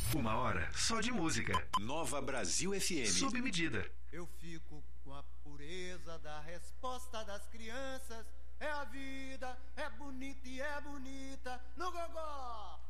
Uma hora só de música. Nova Brasil FM. Sob medida. Eu fico com a pureza da resposta das crianças. É a vida, é bonita e é bonita. No gogó!